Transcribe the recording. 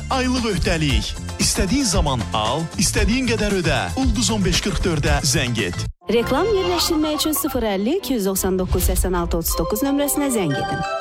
aylıq öhdəlik. İstədiyin zaman al, istədiyin qədər ödə. Ulduz 1544-ə zəng et. Reklam yerləşdirmək üçün 050 299 86 39 nömrəsinə zəng edin.